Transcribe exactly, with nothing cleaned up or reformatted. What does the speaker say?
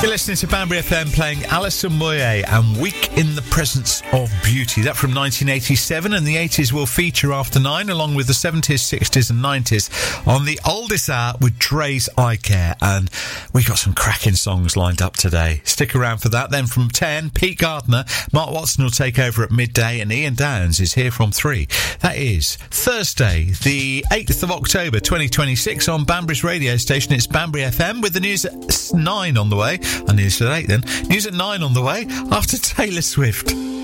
You're listening to Banbury F M playing Alison Moyet and Week in the Presence of Beauty. That from nineteen eighty-seven, and the eighties will feature after nine, along with the seventies, sixties and nineties on the oldest hour with Dre's Eye Care. And we got some cracking songs lined up today. Stick around for that. Then from ten, Pete Gardner, Mark Watson will take over at midday, and Ian Downs is here from three. That is Thursday, the eighth of October twenty twenty-six on Banbury's radio station. It's Banbury F M with the news at nine on the way. And news at eight then. News at nine on the way after Taylor Swift.